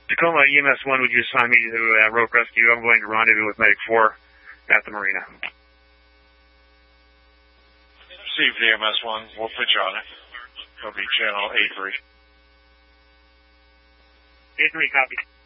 Tacoma EMS 1, would you assign me to rope rescue? I'm going to rendezvous with Medic 4 at the marina. Received EMS 1. We'll put you on it. It'll be channel 83. 83, copy.